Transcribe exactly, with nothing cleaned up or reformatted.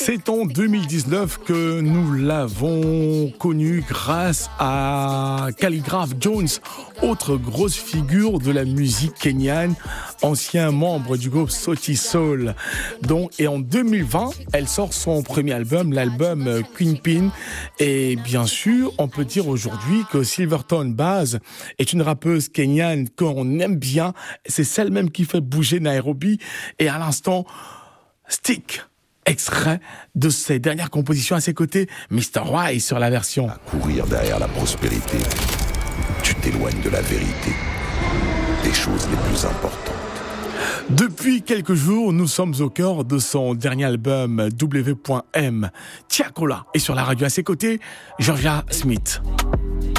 C'est en deux mille dix-neuf que nous l'avons connu grâce à Khaligraph Jones, autre grosse figure de la musique kenyane, ancien membre du groupe Sauti Sol. Donc, et en deux mille vingt, elle sort son premier album, l'album Queen Pin. Et bien sûr, on peut dire aujourd'hui que Silverton Baz est une rappeuse kenyane qu'on aime bien. C'est celle même qui fait bouger Nairobi. Et à l'instant, Stick, extrait de ses dernières compositions à ses côtés, mister Wise sur la version. À courir derrière la prospérité, tu t'éloignes de la vérité, des choses les plus importantes. Depuis quelques jours, nous sommes au cœur de son dernier album W.M. Tiakola est sur la radio à ses côtés, Georgia Smith.